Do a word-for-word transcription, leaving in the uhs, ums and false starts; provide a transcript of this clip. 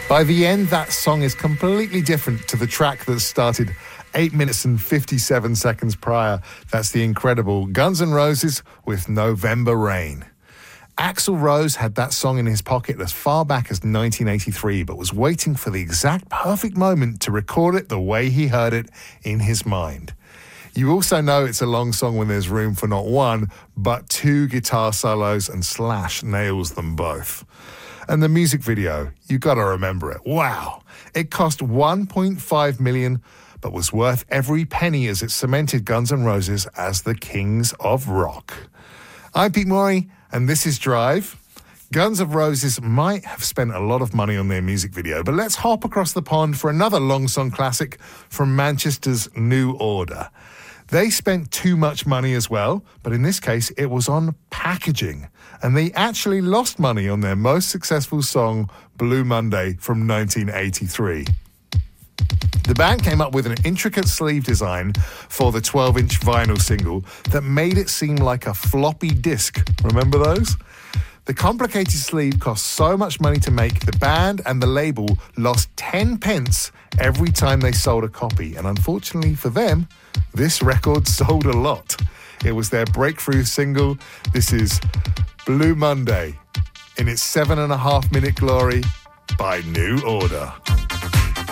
By the end, that song is completely different to the track that started eight minutes and fifty-seven seconds prior. That's the incredible Guns N' Roses with November Rain. Axl Rose had that song in his pocket as far back as nineteen eighty-three, but was waiting for the exact perfect moment to record it the way he heard it in his mind. You also know it's a long song when there's room for not one, but two guitar solos, and Slash nails them both. And the music video, you gotta remember it. Wow! It cost one point five million dollars, but was worth every penny as it cemented Guns N' Roses as the kings of rock. I'm Pete Morey, and this is Drive. Guns N' Roses might have spent a lot of money on their music video, but let's hop across the pond for another long song classic from Manchester's New Order. They spent too much money as well, but in this case, it was on packaging. And they actually lost money on their most successful song, Blue Monday, from nineteen eighty-three. The band came up with an intricate sleeve design for the twelve-inch vinyl single that made it seem like a floppy disk. Remember those? The complicated sleeve cost so much money to make, the band and the label lost ten pence every time they sold a copy. And unfortunately for them, this record sold a lot. It was their breakthrough single. This is Blue Monday in its seven and a half minute glory by New Order.